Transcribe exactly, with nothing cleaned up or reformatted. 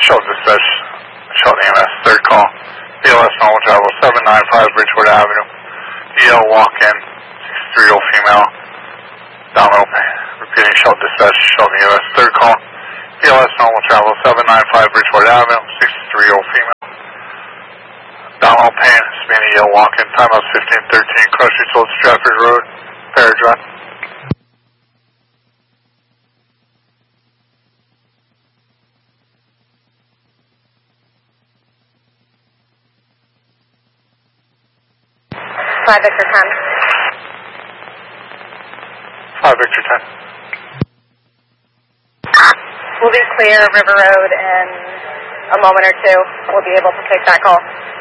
Shell dispatch, Shell E M S, third call. B L S normal travel, seven nine five Bridgewater Avenue. E L walk-in, six three zero female. Domino Pain. Repeating Shell dispatch, Shell E M S, third call. B L S normal travel, seven nine five Bridgewater Avenue, six three zero female. Domino Pain, Spina E L walk-in, timeout fifteen thirteen, Cross Street, Old Stratford Road, Paradrive. five Victor ten. five Victor ten. We'll be clear River Road in a moment or two. We'll be able to take that call.